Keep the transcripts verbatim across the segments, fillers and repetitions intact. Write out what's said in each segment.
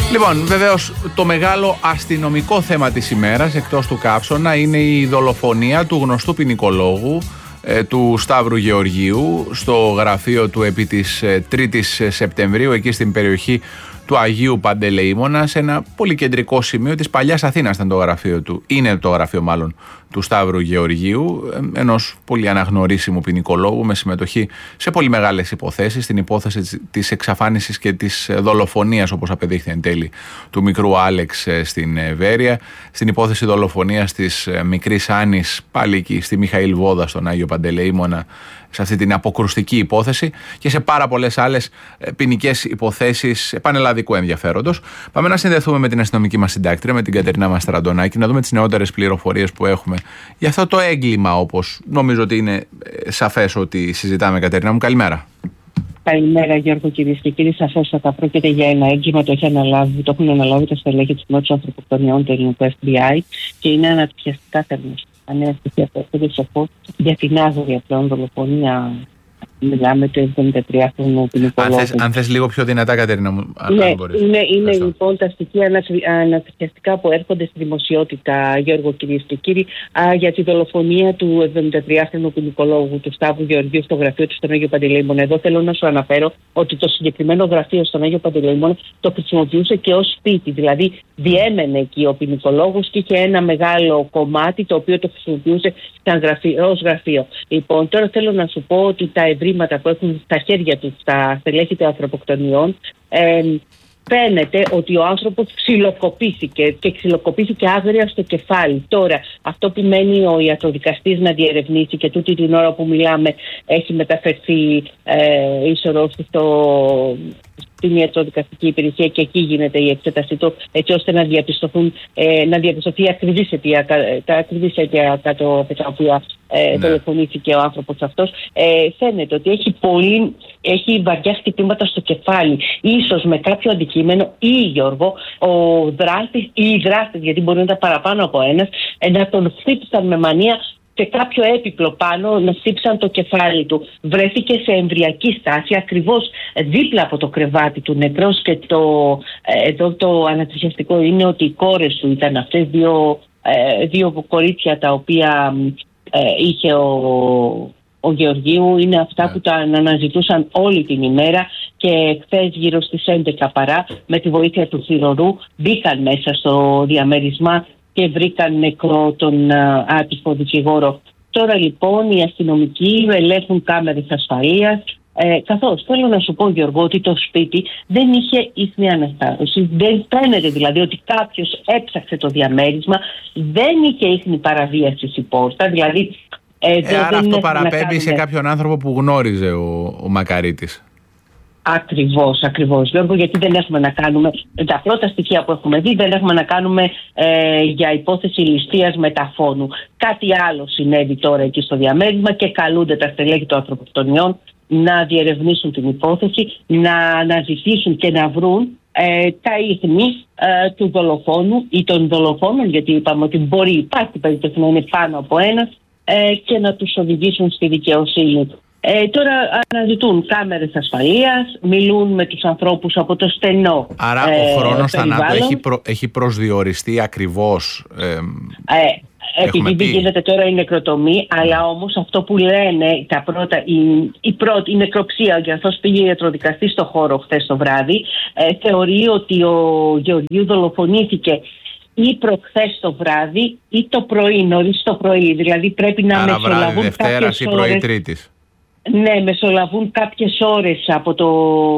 Λοιπόν, βεβαίως το μεγάλο αστυνομικό θέμα της ημέρας, εκτός του καύσωνα, είναι η δολοφονία του γνωστού ποινικολόγου, ε, του Σταύρου Γεωργίου, στο γραφείο του επί της ε, τρίτης Σεπτεμβρίου, εκεί στην περιοχή του Αγίου Παντελεήμωνα, σε ένα πολύ κεντρικό σημείο της παλιάς Αθήνας ήταν το γραφείο του, είναι το γραφείο μάλλον του Σταύρου Γεωργίου, ενός πολύ αναγνωρίσιμου ποινικολόγου με συμμετοχή σε πολύ μεγάλες υποθέσεις, στην υπόθεση της εξαφάνισης και της δολοφονίας, όπως απεδείχθη εν τέλει, του μικρού Άλεξ στην Βέρεια, στην υπόθεση δολοφονίας της μικρής Άννης πάλι εκεί στη Μιχαήλ Βόδα στον Άγιο Παντελεήμωνα, σε αυτή την αποκρουστική υπόθεση και σε πάρα πολλές άλλες ποινικές υποθέσεις πανελλαδικού ενδιαφέροντος. Πάμε να συνδεθούμε με την αστυνομική μας συντάκτρια, με την Κατερίνα Μαστραντονάκη, να δούμε τις νεότερες πληροφορίες που έχουμε για αυτό το έγκλημα, όπως νομίζω ότι είναι σαφές ότι συζητάμε. Κατερίνα μου, καλημέρα. Καλημέρα, Γιώργο, κυρίες και κύριοι. Σαφέστατα πρόκειται για ένα έγκλημα, το, έχει αναλάβει, το έχουν αναλάβει τα στελέχη της Νότιου Ανθρωποκτονιών του ελληνικού Εφ Μπι Άι και είναι ανατριχιαστικά θερμός. Νέα στοιχεία που έρχονται σε φως για την άγρια πλέον δολοφονία. Μιλάμε το εβδομήντα τριάχρονο ποινικολόγο. Αν θες λίγο πιο δυνατά, Κατερίνα μου, αν ναι, μπορείς. Είναι, είναι λοιπόν τα στοιχεία ανατριχιαστικά που έρχονται στη δημοσιότητα, Γιώργο, κυρίες και κύριοι, α, για τη δολοφονία του εβδομήντα τριάχρονου ποινικολόγου του Σταύρου Γεωργίου στο γραφείο του στον Άγιο Παντελεήμωνα. Εδώ θέλω να σου αναφέρω ότι το συγκεκριμένο γραφείο στον Άγιο Παντελεήμωνα το χρησιμοποιούσε και ως σπίτι. Δηλαδή, διέμενε εκεί ο ποινικολόγος και είχε ένα μεγάλο κομμάτι το οποίο το χρησιμοποιούσε ως γραφείο. Λοιπόν, τώρα θέλω να σου πω ότι τα ευρήματα που έχουν στα χέρια του τα στελέχη των ανθρωποκτονιών, ε, φαίνεται ότι ο άνθρωπος ξυλοκοπήθηκε και ξυλοκοπήθηκε άγρια στο κεφάλι. Τώρα, αυτό που μένει ο ιατροδικαστής να διερευνήσει και τούτη την ώρα που μιλάμε έχει μεταφερθεί ε, ίσορρος στο... στην ιατροδικαστική υπηρεσία και εκεί γίνεται η εξέτασή του, έτσι ώστε να, διαπιστωθούν, ε, να διαπιστωθεί ακριβής αιτία, τα ακριβής αιτία κάτω από τα οποία ε, ναι. δολοφονήθηκε ο άνθρωπος αυτός. Ε, φαίνεται ότι έχει, πολύ, έχει βαριά χτυπήματα στο κεφάλι, ίσως με κάποιο αντικείμενο ή, Γιώργο, ο δράστης ή οι δράστες, γιατί μπορεί να ήταν παραπάνω από ένας, ε, να τον χτύπησαν με μανία σε κάποιο έπιπλο πάνω, να στύψαν το κεφάλι του. Βρέθηκε σε εμβριακή στάση, ακριβώς δίπλα από το κρεβάτι του νεκρός, και το, εδώ το ανατριχιαστικό είναι ότι οι κόρες του ήταν αυτές, δύο, δύο κορίτσια τα οποία ε, είχε ο, ο Γεωργίου, είναι αυτά που τα αναζητούσαν όλη την ημέρα και χθες γύρω στις έντεκα παρά, με τη βοήθεια του θυρωρού, μπήκαν μέσα στο διαμέρισμα και βρήκαν νεκρό τον α, άτυχο δικηγόρο. Τώρα λοιπόν οι αστυνομικοί ελέγχουν κάμερες ασφαλείας, ε, καθώς θέλω να σου πω, Γιώργο, ότι το σπίτι δεν είχε ίχνη αναστάτωση. Δεν φαίνεται δηλαδή ότι κάποιος έψαξε το διαμέρισμα, δεν είχε ίχνη παραβίασης η πόρτα, δηλαδή... Ε, ε, άρα αυτό παραπέμπει σε κάποιον άνθρωπο που γνώριζε ο, ο Μακαρίτης. Ακριβώς, ακριβώς, Γιώργο, γιατί δεν έχουμε να κάνουμε, τα πρώτα στοιχεία που έχουμε δει δεν έχουμε να κάνουμε ε, για υπόθεση ληστείας μεταφώνου. Κάτι άλλο συνέβη τώρα εκεί στο διαμέρισμα και καλούνται τα στελέχη των ανθρωποκτονιών να διερευνήσουν την υπόθεση, να αναζητήσουν και να βρουν ε, τα ίχνη ε, του δολοφόνου ή των δολοφόνων, γιατί είπαμε ότι μπορεί υπάρχει περίπτωση να είναι πάνω από ένας, ε, και να τους οδηγήσουν στη δικαιοσύνη. Ε, τώρα αναζητούν κάμερες ασφαλείας, μιλούν με τους ανθρώπους από το στενό. Άρα ε, ο χρόνος θανάτου έχει, προ, έχει προσδιοριστεί ακριβώς. Ε, ε, επειδή δεν γίνεται τώρα η νεκροτομή, αλλά όμως αυτό που λένε τα πρώτα, η, η, πρώτη, η νεκροψία, και αυτός πήγε ιατροδικαστής στο χώρο χθες το βράδυ, ε, θεωρεί ότι ο Γεωργίου δολοφονήθηκε ή προχθές το βράδυ ή το πρωί, νωρίς το πρωί. Δηλαδή πρέπει να Άρα μεσολαβούν βράδυ Δευτέρας ή πρωί Τρίτης. Ναι, μεσολαβούν κάποιες ώρες από, το,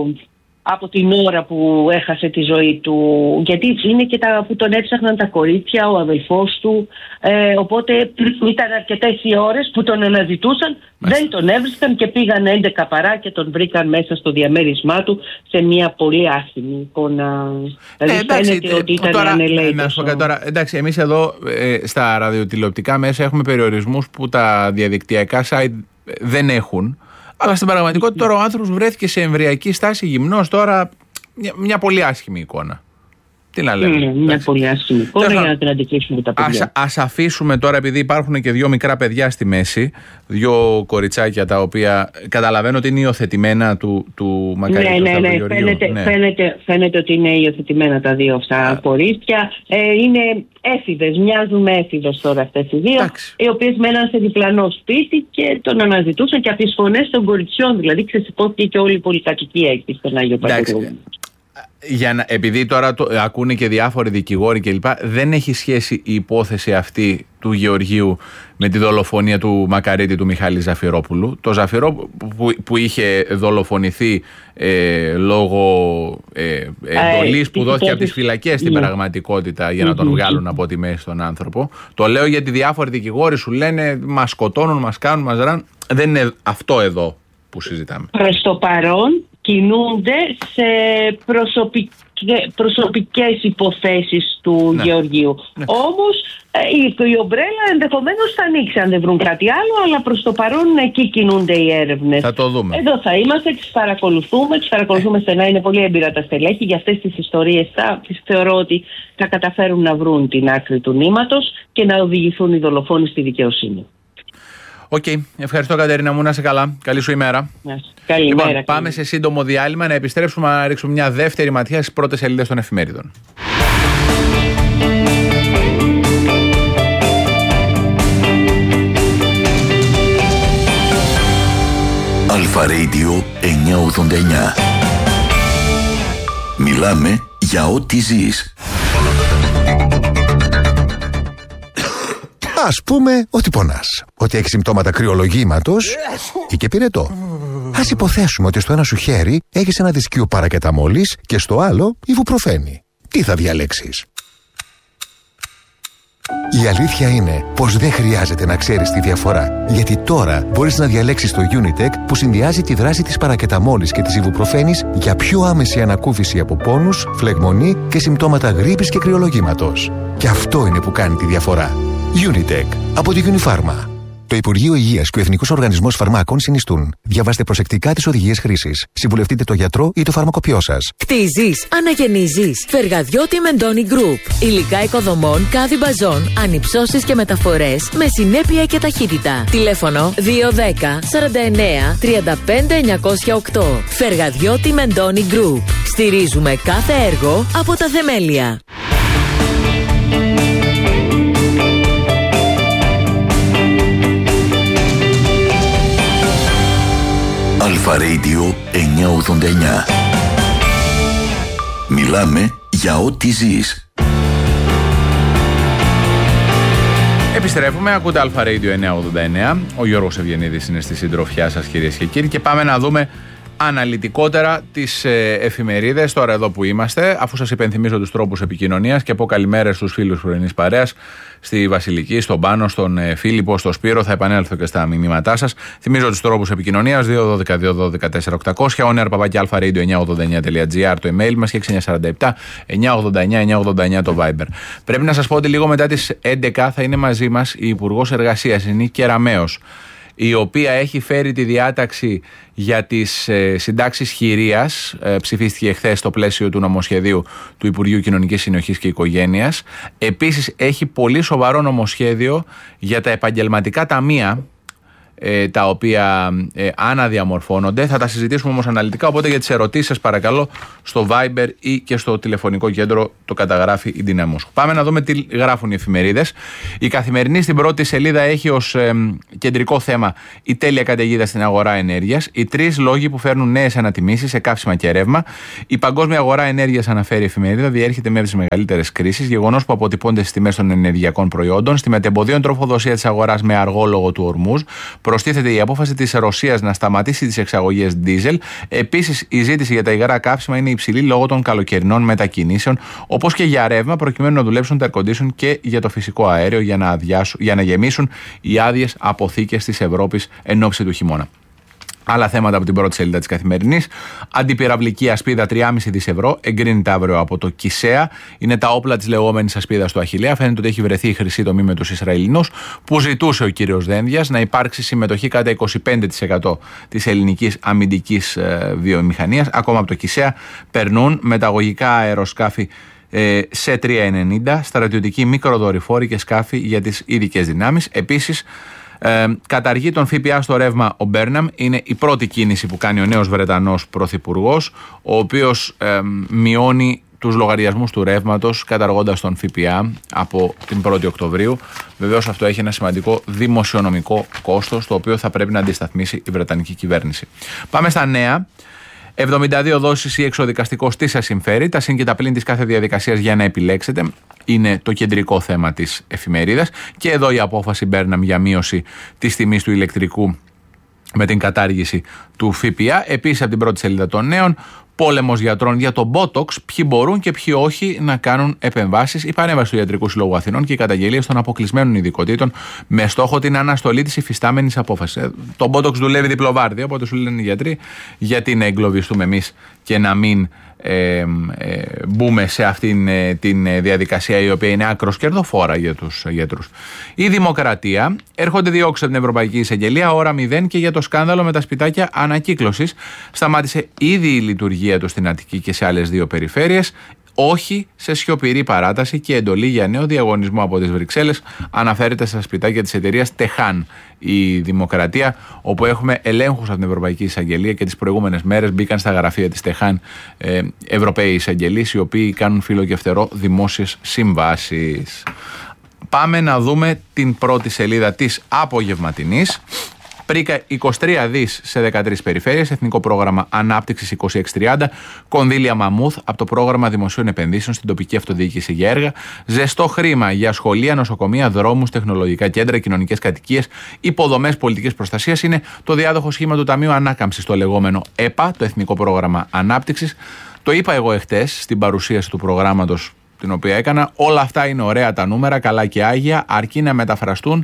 από την ώρα που έχασε τη ζωή του, γιατί είναι και τα που τον έψαχναν τα κορίτσια, ο αδελφός του, ε, οπότε ήταν αρκετές οι ώρες που τον αναζητούσαν, Μάλιστα. δεν τον έβρισκαν και πήγαν έντεκα παρά και τον βρήκαν μέσα στο διαμέρισμά του σε μια πολύ άσχημη εικόνα. Ε, δηλαδή εντάξει, φαίνεται ότι ήταν τώρα, ανελαίτος. να τώρα, εντάξει, εμείς εδώ ε, στα ραδιοτηλεοπτικά μέσα έχουμε περιορισμούς που τα διαδικτυακά site δεν έχουν, αλλά στην πραγματικότητα τώρα ο άνθρωπος βρέθηκε σε εμβριακή στάση γυμνός, τώρα μια, μια πολύ άσχημη εικόνα. Τι να λέμε. Είναι μια πολύ άσχημη εικόνα για να την αντικρίσουμε τα παιδιά. Ας, ας αφήσουμε τώρα, επειδή υπάρχουν και δύο μικρά παιδιά στη μέση, δύο κοριτσάκια τα οποία καταλαβαίνω ότι είναι υιοθετημένα του, του Μακαρίτη. Ναι, ναι, ναι. Φαίνεται, ναι. Φαίνεται, φαίνεται ότι είναι υιοθετημένα τα δύο αυτά κορίτσια. Ε, είναι έφηδες, μοιάζουν με έφηδες τώρα αυτές οι δύο, Άξι. οι οποίες μέναν σε διπλανό σπίτι και τον αναζητούσαν, και από τις φωνές των κοριτσιών, δηλαδή ξεσηκώθηκε και όλη η πολυκατοικία εκεί στον Άγιο Παντελεήμονα. Για να, επειδή τώρα το, ακούνε και διάφοροι δικηγόροι κλπ, δεν έχει σχέση η υπόθεση αυτή του Γεωργίου με τη δολοφονία του Μακαρίτη του Μιχάλη Ζαφυρόπουλου. Το Ζαφυρό που, που είχε δολοφονηθεί ε, λόγω ε, εντολής που δόθηκε από τις φυλακές στην ναι. πραγματικότητα για να τον βγάλουν από τη μέση τον άνθρωπο. Το λέω γιατί διάφοροι δικηγόροι σου λένε μας σκοτώνουν, μας κάνουν, μας ραν. Δεν είναι αυτό εδώ που συζητάμε. Προς το παρόν κινούνται σε προσωπικές, προσωπικές υποθέσεις του ναι. Γεωργίου. Ναι. Όμως η, η ομπρέλα ενδεχομένως θα ανοίξει αν δεν βρουν κάτι άλλο, αλλά προς το παρόν εκεί κινούνται οι έρευνες. Θα το δούμε. Εδώ θα είμαστε, τις παρακολουθούμε, τις παρακολουθούμε ε. στενά, είναι πολύ έμπειρα τα στελέχη για αυτές τις ιστορίες. Θα, τις θεωρώ ότι θα καταφέρουν να βρουν την άκρη του νήματος και να οδηγηθούν οι δολοφόνοι στη δικαιοσύνη. Οκ, okay. Ευχαριστώ Κατερίνα μου, να είσαι καλά. Καλή σου ημέρα. Καλημέρα. Λοιπόν, πάμε καλή. σε σύντομο διάλειμμα να επιστρέψουμε να ρίξουμε μια δεύτερη ματιά στις πρώτες σελίδες των εφημερίδων. Αλφα Radio εννιακόσια ογδόντα εννιά. Μιλάμε για ό,τι ζεις. Ας πούμε ότι πονάς, ότι έχεις συμπτώματα κρυολογήματος ή και πυρετό. Ας υποθέσουμε ότι στο ένα σου χέρι έχεις ένα δισκείο παρακεταμόλης και στο άλλο ιβουπροφένη. Τι θα διαλέξεις? Η αλήθεια είναι πως δεν χρειάζεται να ξέρεις τη διαφορά, γιατί τώρα μπορείς να διαλέξεις το Unitec που συνδυάζει τη δράση της παρακεταμόλης και της ιβουπροφένης για πιο άμεση ανακούφιση από πόνους, φλεγμονή και συμπτώματα γρίπης και κρυολογήματος. Και αυτό είναι που κάνει τη διαφορά. Unitec από τη Unifarma. Το Υπουργείο Υγείας και ο Εθνικός Οργανισμός Φαρμάκων συνιστούν. Διαβάστε προσεκτικά τις οδηγίες χρήσης. Συμβουλευτείτε το γιατρό ή το φαρμακοποιό σας. Κτίζεις, αναγεννίζεις. Φεργαδιώτη Μεντώνη Group. Υλικά οικοδομών, κάδι μπαζών, ανυψώσεις και μεταφορές με συνέπεια και ταχύτητα. Τηλέφωνο δύο ένα μηδέν σαράντα εννέα τριάντα πέντε εννιακόσια οκτώ. Φεργαδιώτη Μεντώνη Group. Στηρίζουμε κάθε έργο από τα θεμέλια. Αλφα Radio εννιακόσια ογδόντα εννιά. Μιλάμε για ό,τι ζεις. Επιστρέφουμε, ακούτε Αλφα Radio εννιακόσια ογδόντα εννιά. Ο Γιώργος Ευγενίδης είναι στη συντροφιά σας, κυρίες και κύριοι, και πάμε να δούμε αναλυτικότερα τις ε, εφημερίδες τώρα εδώ που είμαστε, αφού σας υπενθυμίζω τους τρόπους επικοινωνίας και πω καλημέρες στους φίλους πρωινής παρέας, στη Βασιλική, στον Πάνο, στον ε, Φίλιππο, στον Σπύρο. Θα επανέλθω και στα μηνύματά σας. Θυμίζω τους τρόπους επικοινωνίας: δύο ένα δύο δύο ένα δύο τέσσερα οκτώ μηδέν μηδέν, on air παπάκι alpha radio εννιακόσια ογδόντα εννιά τελεία τζι άρ το email μας και έξι εννιά τέσσερα επτά εννιακόσια ογδόντα εννιά εννιακόσια ογδόντα εννιά το Viber. Πρέπει να σας πω ότι λίγο μετά τις έντεκα θα είναι μαζί μας η Υπουργός Εργασίας, η Νίκη Κεραμέως, η οποία έχει φέρει τη διάταξη για τις ε, συντάξεις χειρίας, ε, ψηφίστηκε εχθές στο πλαίσιο του νομοσχεδίου του Υπουργείου Κοινωνικής Συνοχής και Οικογένειας. Επίσης έχει πολύ σοβαρό νομοσχέδιο για τα επαγγελματικά ταμεία, ε, τα οποία ε, αναδιαμορφώνονται. Θα τα συζητήσουμε όμως αναλυτικά, οπότε για τις ερωτήσεις σας παρακαλώ στο Viber ή και στο τηλεφωνικό κέντρο, το καταγράφει η Δυναμός. Πάμε να δούμε τι γράφουν οι εφημερίδες. Η Καθημερινή στην πρώτη σελίδα έχει ως ε, κεντρικό θέμα η τέλεια καταιγίδα στην αγορά ενέργειας, οι τρεις λόγοι που φέρνουν νέες ανατιμήσεις σε καύσιμα και ρεύμα. Η παγκόσμια αγορά ενέργειας, αναφέρει η εφημερίδα, διέρχεται μία από τις μεγαλύτερες κρίσεις, γεγονός που αποτυπώνται στις τιμές των ενεργειακών προϊόντων, στη μετεμποδίων τροφοδοσία της αγοράς με αργό λόγο του ορμούς. Προστίθεται η απόφαση της Ρωσίας να σταματήσει τις εξαγωγές ντίζελ. Επίσης, η ζήτηση για τα υγρά καύσιμα είναι υψηλή λόγω των καλοκαιρινών μετακινήσεων, όπως και για ρεύμα, προκειμένου να δουλέψουν τα air condition και για το φυσικό αέριο για να, αδειάσουν, για να γεμίσουν οι άδειες αποθήκες της Ευρώπης εν ώψη του χειμώνα. Άλλα θέματα από την πρώτη σελίδα της Καθημερινής. Αντιπυραυλική ασπίδα τρία κόμμα πέντε δισεκατομμύρια ευρώ. Εγκρίνεται αύριο από το ΚΙΣΕΑ. Είναι τα όπλα της λεγόμενης ασπίδας του Αχιλλέα. Φαίνεται ότι έχει βρεθεί η χρυσή τομή με τους Ισραηλινούς, που ζητούσε ο κύριος Δένδιας να υπάρξει συμμετοχή κατά είκοσι πέντε τοις εκατό της ελληνικής αμυντικής ε, βιομηχανίας. Ακόμα από το ΚΙΣΕΑ περνούν μεταγωγικά αεροσκάφη ε, σε τρία ενενήντα, στρατιωτικοί μικροδορυφόροι και σκάφη για τις ειδικές δυνάμεις. Επίσης, ε, καταργεί τον ΦΠΑ στο ρεύμα ο Μπέρναμ. Είναι η πρώτη κίνηση που κάνει ο νέος Βρετανός πρωθυπουργός, ο οποίος ε, μειώνει τους λογαριασμούς του ρεύματος καταργώντας τον ΦΠΑ από την πρώτη Οκτωβρίου. Βεβαίως αυτό έχει ένα σημαντικό δημοσιονομικό κόστος, το οποίο θα πρέπει να αντισταθμίσει η Βρετανική κυβέρνηση. Πάμε στα νέα. εβδομήντα δύο δόσεις ή εξωδικαστικός τι σας συμφέρει, τα συν και τα πλήν της κάθε διαδικασίας για να επιλέξετε. Είναι το κεντρικό θέμα της εφημερίδας. Και εδώ η απόφαση Μπέρναμ για μείωση της τιμής του ηλεκτρικού με την κατάργηση του ΦΠΑ. Επίσης από την πρώτη σελίδα των νέων, πόλεμος γιατρών για το Botox, ποιοι μπορούν και ποιοι όχι να κάνουν επεμβάσεις, η παρέμβαση του Ιατρικού Συλλόγου Αθηνών και οι καταγγελίες των αποκλεισμένων ειδικοτήτων με στόχο την αναστολή της υφιστάμενης απόφασης. Το Botox δουλεύει διπλοβάρδια, οπότε σου λένε οι γιατροί, γιατί να εγκλωβιστούμε εμείς και να μην ε, ε, μπούμε σε αυτήν ε, την διαδικασία, η οποία είναι άκρος κερδοφόρα για τους γιατρούς. Η Δημοκρατία, έρχονται διώξεις από την Ευρωπαϊκή Εισαγγελία, ώρα μηδέν και για το σκάνδαλο με τα σπιτάκια ανακύκλωσης. Σταμάτησε ήδη η λειτουργία του στην Αττική και σε άλλες δύο περιφέρειες. Όχι σε σιωπηρή παράταση και εντολή για νέο διαγωνισμό από τις Βρυξέλλες. Αναφέρεται στα σπιτάκια της εταιρείας Τεχάν η Δημοκρατία, όπου έχουμε ελέγχους από την Ευρωπαϊκή Εισαγγελία και τις προηγούμενες μέρες μπήκαν στα γραφεία της Τεχάν ε, Ευρωπαίοι εισαγγελείς, οι οποίοι κάνουν φύλλο και φτερό δημόσιες συμβάσεις. Πάμε να δούμε την πρώτη σελίδα της απογευματινής. Πρίκα είκοσι τρία δις σε δεκατρείς περιφέρειες, Εθνικό Πρόγραμμα Ανάπτυξης είκοσι έξι τριάντα, κονδύλια μαμούθ από το Πρόγραμμα Δημοσίων Επενδύσεων στην τοπική αυτοδιοίκηση για έργα, ζεστό χρήμα για σχολεία, νοσοκομεία, δρόμους, τεχνολογικά κέντρα, κοινωνικές κατοικίες, υποδομές πολιτικής προστασίας. Είναι το διάδοχο σχήμα του Ταμείου Ανάκαμψης, το λεγόμενο ΕΠΑ, το Εθνικό Πρόγραμμα Ανάπτυξης. Το είπα εγώ εχθές στην παρουσίαση του προγράμματος την οποία έκανα. Όλα αυτά είναι ωραία τα νούμερα, καλά και άγια, αρκεί να μεταφραστούν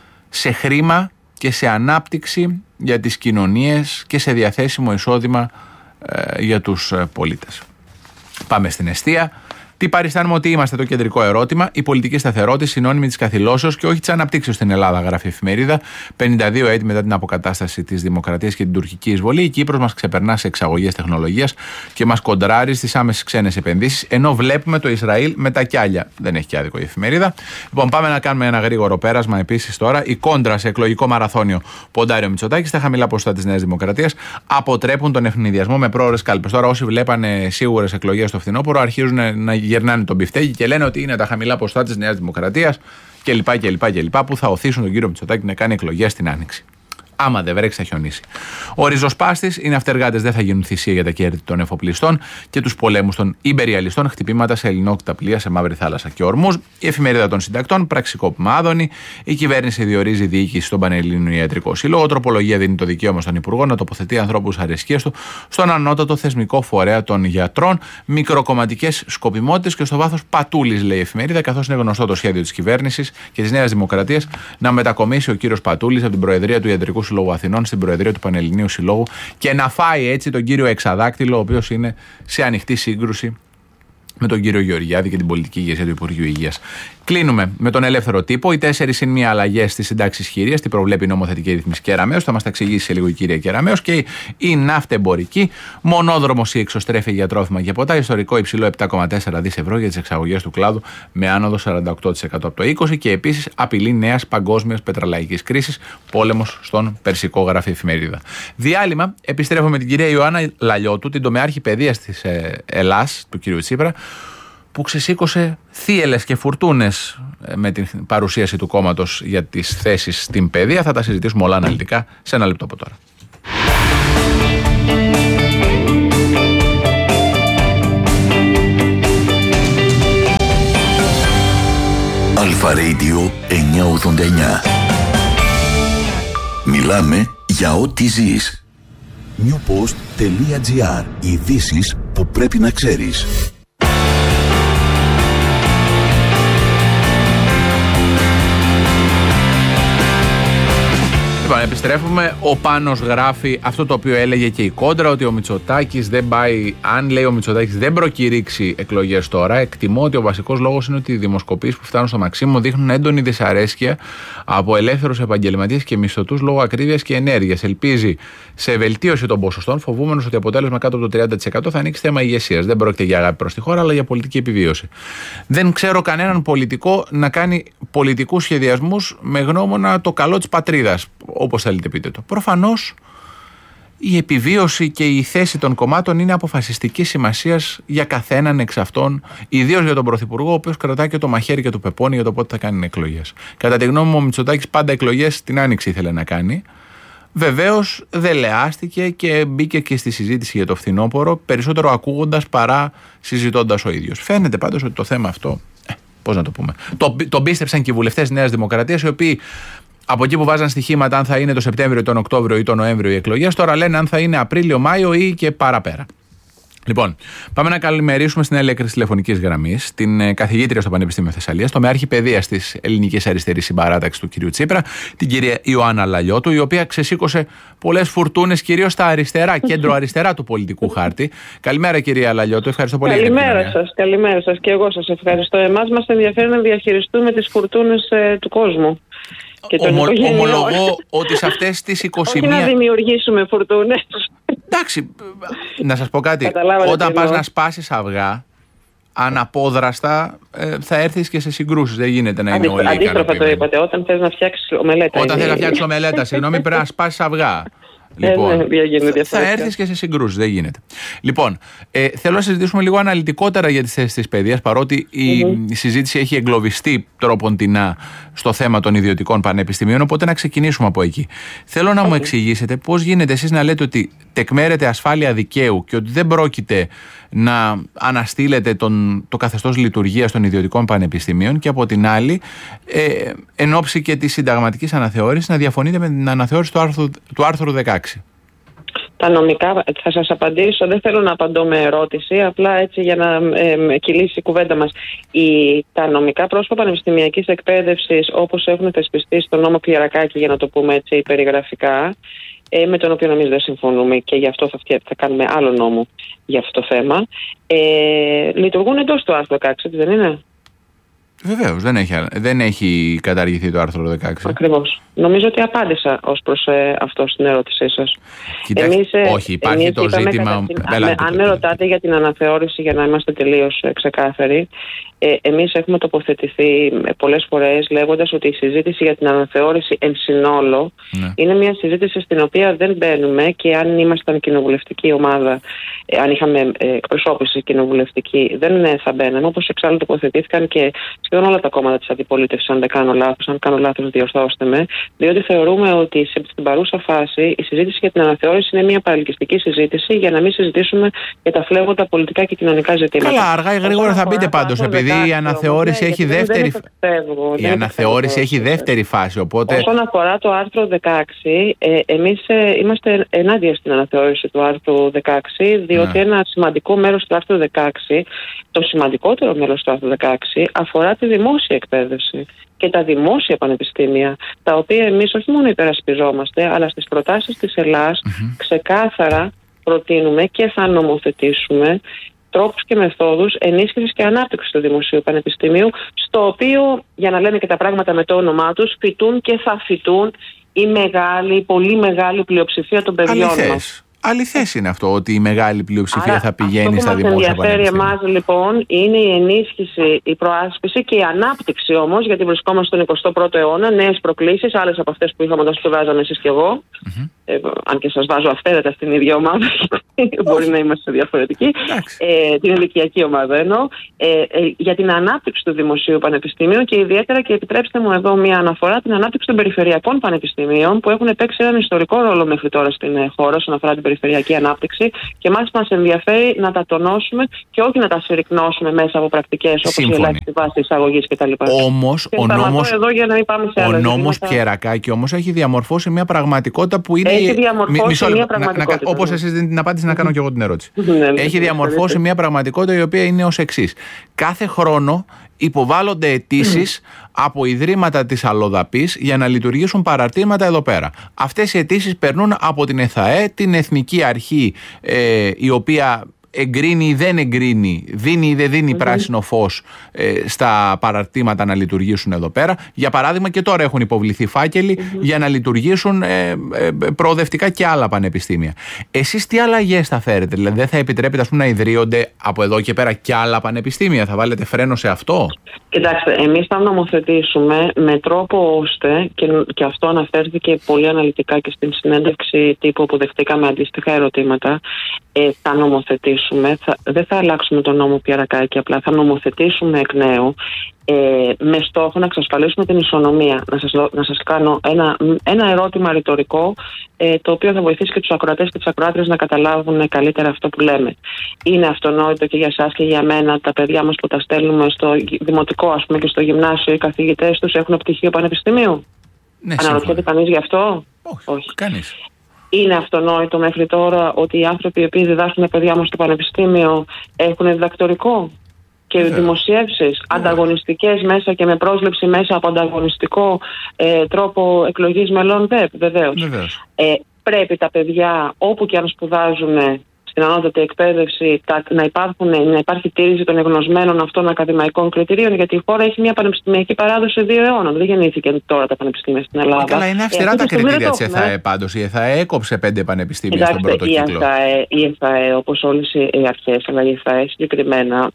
σε χρήμα και σε ανάπτυξη για τις κοινωνίες και σε διαθέσιμο εισόδημα ε, για τους ε, πολίτες. Πάμε στην εστία. Τι παριστάνουμε ότι είμαστε, το κεντρικό ερώτημα. Η πολιτική σταθερότητα συνώνυμη της καθυλώσεως και όχι της αναπτύξεως στην Ελλάδα, γράφει η εφημερίδα. πενήντα δύο έτη μετά την αποκατάσταση της δημοκρατίας και την τουρκική εισβολή, η Κύπρος μας ξεπερνά σε εξαγωγές τεχνολογίας και μας κοντράρει στις άμεσες ξένες επενδύσεις, ενώ βλέπουμε το Ισραήλ με τα κιάλια. Δεν έχει και άδικο η εφημερίδα. Λοιπόν, πάμε να κάνουμε ένα γρήγορο πέρασμα επίσης τώρα. Η κόντρα σε εκλογικό μαραθώνιο ποντάρει ο Μητσοτάκης στα χαμηλά ποσοστά της Νέας Δημοκρατίας αποτρέπουν τον ευνηδιασμό με πρόωρες κάλπες. Τώρα, όσοι βλέπανε σίγουρες εκλογές στο φθινόπωρο αρχίζουν να γερνάνε τον μπιφτέκι και λένε ότι είναι τα χαμηλά ποσοστά της Νέας Δημοκρατίας κλπ. κλπ, κλπ που θα οθήσουν τον κύριο Μητσοτάκη να κάνει εκλογές στην Άνοιξη. Άμα δεν βρέξει, θα χιονίσει. Ο ριζοσπάστης είναι αυτεργάτες, δεν θα γίνουν θυσία για τα κέρδη των εφοπλιστών και τους πολέμους των ιμπεριαλιστών, χτυπήματα σε ελληνόκτητα πλοία σε Μαύρη Θάλασσα και Ορμούς. Η εφημερίδα των συντακτών, πραξικόπημα Άδωνη. Η κυβέρνηση διορίζει διοίκηση στον Πανελλήνιο Ιατρικό Σύλλογο. Τροπολογία δίνει το δικαίωμα στον Υπουργό να τοποθετεί ανθρώπους αρεσκίες του στον ανώτατο θεσμικό φορέα των γιατρών. Μικροκομματικές σκοπιμότητες και στο βάθος πατούλης, λέει η εφημερίδα, καθώς είναι γνωστό το σχέδιο της κυβέρνησης και της Νέας Δημοκρατίας να μετακομίσει ο κύριος Πατούλης από την Προεδρία του Ιατρικού Συλλόγου Αθηνών στην Προεδρία του Πανελληνίου Συλλόγου και να φάει έτσι τον κύριο Εξαδάκτυλο, ο οποίος είναι σε ανοιχτή σύγκρουση με τον κύριο Γεωργιάδη και την πολιτική ηγεσία του Υπουργείου Υγείας. Κλείνουμε με τον Ελεύθερο Τύπο. Οι τέσσερις συν μία αλλαγές στις συντάξεις χειρίας, τι προβλέπει η νομοθετική ρύθμιση Κεραμέως, θα μας τα εξηγήσει σε λίγο η κυρία Κεραμέως. Και η ναύτεμπορική, μονόδρομος η εξωστρέφεια για τρόφιμα και ποτά, ιστορικό υψηλό επτά κόμμα τέσσερα δισεκατομμύρια ευρώ για τις εξαγωγές του κλάδου με άνοδο σαράντα οκτώ τοις εκατό από το είκοσι και επίσης απειλή νέας παγκόσμιας πετρελαϊκής κρίσης, πόλεμος στον Περσικό, γράφει η εφημερίδα. Διάλειμμα, επιστρέφουμε με την κυρία Ιωάννα Λαλιώτου, την τομεάρχη παιδείας της Ελλάς, του κυρίου Τσίπρα, που ξεσήκωσε θύελες και φουρτούνες με την παρουσίαση του κόμματος για τις θέσεις στην παιδεία. Θα τα συζητήσουμε όλα αναλυτικά σε ένα λεπτό από τώρα. Αλφα Radio εννιακόσια ογδόντα εννιά. Μιλάμε για ό,τι ζεις. newpost.gr. Ειδήσεις που πρέπει να ξέρεις. Λοιπόν, επιστρέφουμε. Ο Πάνος γράφει αυτό το οποίο έλεγε και η Κόντρα, ότι ο Μητσοτάκης δεν πάει. Αν λέει ο Μητσοτάκης δεν προκηρύξει εκλογές τώρα, εκτιμώ ότι ο βασικός λόγος είναι ότι οι δημοσκοπήσεις που φτάνουν στο μαξίμου δείχνουν έντονη δυσαρέσκεια από ελεύθερους επαγγελματίες και μισθωτούς λόγω ακρίβειας και ενέργειας. Ελπίζει σε βελτίωση των ποσοστών, φοβούμενος ότι αποτέλεσμα κάτω από το τριάντα τοις εκατό θα ανοίξει θέμα ηγεσίας. Δεν πρόκειται για αγάπη προς τη χώρα, αλλά για πολιτική επιβίωση. Δεν ξέρω κανέναν πολιτικό να κάνει πολιτικούς σχεδιασμούς με γνώμονα το καλό της πατρίδας. Όπως θέλετε πείτε το. Προφανώς η επιβίωση και η θέση των κομμάτων είναι αποφασιστική σημασίας για καθέναν εξ αυτών, ιδίως για τον Πρωθυπουργό, ο οποίος κρατάει και το μαχαίρι και το πεπόνι για το πότε θα κάνει εκλογές. Κατά τη γνώμη μου, ο Μητσοτάκης πάντα εκλογές την Άνοιξη ήθελε να κάνει. Βεβαίως δελεάστηκε και μπήκε και στη συζήτηση για το φθινόπωρο, περισσότερο ακούγοντας παρά συζητώντας ο ίδιος. Φαίνεται πάντως ότι το θέμα αυτό, ε, πώς να το πούμε, το, το πίστεψαν και οι βουλευτές Νέας Δημοκρατίας, οι οποίοι από εκεί που βάζαν στοιχήματα αν θα είναι το Σεπτέμβριο, τον Οκτώβριο ή τον Νοέμβριο οι εκλογές, τώρα λένε αν θα είναι Απρίλιο, Μάιο ή και παραπέρα. Λοιπόν, πάμε να καλημερίσουμε στην άλλη άκρη της τηλεφωνικής γραμμής την ε, καθηγήτρια στο Πανεπιστήμιο Θεσσαλίας, το μεάρχη παιδείας της Ελληνικής Αριστερής Συμπαράταξης του κ. Τσίπρα, την κυρία Ιωάννα Λαλιώτου, η οποία ξεσήκωσε πολλές φουρτούνες, κυρίως στα αριστερά, κέντρο-αριστερά του πολιτικού χάρτη. Καλημέρα, κυρία Λαλιώτου, ευχαριστώ πολύ. Καλημέρα σας, καλημέρα σας και εγώ σας ευχαριστώ. Εμάς μας ενδιαφέρει να διαχειριστούμε τις φουρτούνες ε, του κόσμου. Ομο, ομολογώ ότι σε αυτές τις είκοσι μία... Όχι να δημιουργήσουμε φουρτούνες. Εντάξει, να σας πω κάτι. Όταν πας να σπάσεις αυγά, αναπόδραστα ε, θα έρθεις και σε συγκρούσεις. Δεν γίνεται να είναι όλοι ικανοποιημένοι. Αντίστροφα το είπατε, όταν θες να φτιάξεις ομελέτα. Όταν θες να φτιάξεις ομελέτα, συγγνώμη, πρέπει να σπάσεις αυγά. Λοιπόν, ε, θα έρθεις και σε συγκρούσεις, δεν γίνεται. Λοιπόν, ε, θέλω να συζητήσουμε λίγο αναλυτικότερα για τις θέσεις της παιδείας, παρότι η, mm-hmm. η συζήτηση έχει εγκλωβιστεί τρόποντινά στο θέμα των ιδιωτικών πανεπιστημίων, οπότε να ξεκινήσουμε από εκεί. Θέλω να okay. μου εξηγήσετε πώς γίνεται εσείς να λέτε ότι τεκμέρεται ασφάλεια δικαίου και ότι δεν πρόκειται να αναστείλετε τον, το καθεστώς λειτουργίας των ιδιωτικών πανεπιστημίων και από την άλλη, ε, εν ώψη και της συνταγματικής αναθεώρησης, να διαφωνείτε με την αναθεώρηση του άρθρου, του άρθρου δεκαέξι. Τα νομικά, θα σας απαντήσω, δεν θέλω να απαντώ με ερώτηση, απλά έτσι για να ε, κυλήσει η κουβέντα μας. Η, τα νομικά πρόσωπα πανεπιστημιακής εκπαίδευσης, όπως έχουν θεσπιστεί στον νόμο Κληρακάκη, για να το πούμε έτσι περιγραφικά, ε, με τον οποίο εμείς δεν συμφωνούμε και γι' αυτό θα, θα κάνουμε άλλο νόμο για αυτό το θέμα, ε, λειτουργούν εντός του άρθρου δεκαέξι, δεν είναι? Βεβαίως, δεν έχει, δεν έχει καταργηθεί το άρθρο δεκαέξι. Ακριβώς. Νομίζω ότι απάντησα ως προς ε, αυτό στην ερώτησή σας. Κοιτάξτε, εμείς, ε, όχι, υπάρχει εμείς το ζήτημα... Καταρχήν, αν με ρωτάτε για την αναθεώρηση, για να είμαστε τελείως ε, ξεκάθαροι, ε, εμείς έχουμε τοποθετηθεί πολλές φορές λέγοντας ότι η συζήτηση για την αναθεώρηση εν συνόλο ναι. είναι μια συζήτηση στην οποία δεν μπαίνουμε και αν ήμασταν κοινοβουλευτική ομάδα, ε, αν είχαμε ε, εκπροσώπηση κοινοβουλευτική, δεν ε, θα μπαίναμε, όπως εξάλλου τοποθετήθηκαν και σχεδόν όλα τα κόμματα της αντιπολίτευσης, αν δεν κάνω λάθος, αν κάνω λάθος διορθώστε με, διότι θεωρούμε ότι στην παρούσα φάση η συζήτηση για την αναθεώρηση είναι μια παρελκυστική συζήτηση για να μην συζητήσουμε για τα φλέγοντα πολιτικά και κοινωνικά ζητήματα. Καλά, αργά ή γρήγορα θα μπείτε πάντως, επειδή η αναθεώρηση έχει δεύτερη, η αναθεώρηση έχει δεύτερη φάση. Οπότε... Όσον αφορά το άρθρο δεκαέξι, ε, εμείς ε, είμαστε ενάντια στην αναθεώρηση του άρθρου δεκαέξι, διότι ναι. ένα σημαντικό μέρος του άρθρου δεκαέξι, το σημαντικότερο μέρος του άρθρου δεκαέξι, αφορά τη δημόσια εκπαίδευση και τα δημόσια πανεπιστήμια, τα οποία εμείς όχι μόνο υπερασπιζόμαστε, αλλά στις προτάσεις της Ελλάς mm-hmm. ξεκάθαρα προτείνουμε και θα νομοθετήσουμε τρόπους και μεθόδους ενίσχυσης και ανάπτυξης του δημοσίου πανεπιστημίου, στο οποίο, για να λέμε και τα πράγματα με το όνομά τους, φοιτούν και θα φοιτούν η μεγάλη, η πολύ μεγάλη πλειοψηφία των παιδιών μας. Αληθές είναι αυτό, ότι η μεγάλη πλειοψηφία Άρα, θα πηγαίνει στα δημόσια πανεπιστήμια. Αυτό που μας ενδιαφέρει εμάς λοιπόν είναι η ενίσχυση, η προάσπιση και η ανάπτυξη όμως, γιατί βρισκόμαστε στον εικοστό πρώτο αιώνα, νέες προκλήσεις, άλλες από αυτές που είχαμε όταν σπουδάζαμε εσείς και εγώ. Mm-hmm. Ε, αν και σας βάζω αυθαίρετα στην ίδια ομάδα, μπορεί να είμαστε διαφορετικοί. Ε, την ηλικιακή ομάδα εννοώ. Ε, ε, για την ανάπτυξη του δημοσίου πανεπιστημίου και ιδιαίτερα, και επιτρέψτε μου εδώ μια αναφορά, την ανάπτυξη των περιφερειακών πανεπιστημίων που έχουν παίξει έναν ιστορικό ρόλο μέχρι τώρα στην χώρα όσον αφορά την περιφερειακή ανάπτυξη και εμάς μας ενδιαφέρει να τα τονώσουμε και όχι να τα συρρυκνώσουμε μέσα από πρακτικές όπως η ελάχιστη βάση εισαγωγής κτλ. Όμως ο νόμος, εδώ για να μην πάμε σε ο άλλα νόμος Πιερακάκη όμως έχει διαμορφώσει μια πραγματικότητα που είναι. Έχει διαμορφώσει μισό, μια πραγματικότητα. Να, να, όπως εσείς δίνετε την απάντηση, να κάνω και εγώ την ερώτηση. Έχει διαμορφώσει μια πραγματικότητα η οποία είναι ως εξής. Κάθε χρόνο υποβάλλονται αιτήσεις mm. από ιδρύματα της Αλλοδαπής για να λειτουργήσουν παραρτήματα εδώ πέρα. Αυτές οι αιτήσεις περνούν από την ΕΘΑΕ, την Εθνική Αρχή, ε, η οποία εγκρίνει ή δεν εγκρίνει, δίνει ή δεν δίνει mm-hmm. πράσινο φως ε, στα παραρτήματα να λειτουργήσουν εδώ πέρα. Για παράδειγμα, και τώρα έχουν υποβληθεί φάκελοι mm-hmm. για να λειτουργήσουν ε, ε, προοδευτικά και άλλα πανεπιστήμια. Εσείς τι αλλαγές θα φέρετε? Δηλαδή δεν θα επιτρέπετε, ας πούμε, να ιδρύονται από εδώ και πέρα και άλλα πανεπιστήμια? Θα βάλετε φρένο σε αυτό? Κοιτάξτε, εμείς θα νομοθετήσουμε με τρόπο ώστε, και, και αυτό αναφέρθηκε πολύ αναλυτικά και στην συνέντευξη τύπου που δεχτήκαμε αντίστοιχα ερωτήματα, ε, θα νομοθετήσουμε. Θα, δεν θα αλλάξουμε τον νόμο Πιαρακάκη, απλά θα νομοθετήσουμε εκ νέου ε, με στόχο να εξασφαλίσουμε την ισονομία. Να σας, να σας κάνω ένα, ένα ερώτημα ρητορικό, ε, το οποίο θα βοηθήσει και τους ακροατές και τις ακροάτριες να καταλάβουν καλύτερα αυτό που λέμε. Είναι αυτονόητο και για εσάς και για μένα τα παιδιά μας που τα στέλνουμε στο δημοτικό, ας πούμε, και στο γυμνάσιο, οι καθηγητές τους έχουν πτυχίο πανεπιστημίου? Ναι, αναρωτιέται κανείς γι' αυτό? Όχι, Όχι. Κανείς. Είναι αυτονόητο μέχρι τώρα ότι οι άνθρωποι οι οποίοι διδάσκουν παιδιά μας στο πανεπιστήμιο έχουν διδακτορικό και yeah. δημοσιεύσεις yeah. ανταγωνιστικές μέσα και με πρόσληψη μέσα από ανταγωνιστικό ε, τρόπο εκλογής μελών ΔΕΠ? Βεβαίως. Yeah. Ε, πρέπει τα παιδιά, όπου και αν σπουδάζουν στην ανώτατη εκπαίδευση, τα, να, υπάρχουν, να υπάρχει τήρηση των εγνωσμένων αυτών ακαδημαϊκών κριτηρίων, γιατί η χώρα έχει μια πανεπιστημιακή παράδοση δύο αιώνων. Δεν γεννήθηκαν τώρα τα πανεπιστήμια στην Ελλάδα. Καλά, είναι αυστηρά ε, τα κριτήρια της ΕΘΑΕ πάντως. Η ΕΘΑΕ έκοψε πέντε πανεπιστήμια. Κοιτάξτε, στον πρώτο η κύκλο. ΕΘΑΕ, η ΕΘΑΕ, όπως όλες οι αρχές, αλλά η ΕΘΑΕ συγκεκριμένα,